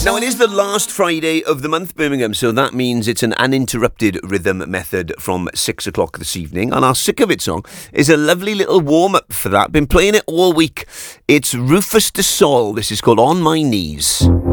Now, it is the last Friday of the month, Birmingham, so that means it's an uninterrupted rhythm method from 6 o'clock this evening. And our Sick of It song is a lovely little warm-up for that. Been playing it all week. It's Rufus Du Sol. This is called On My Knees.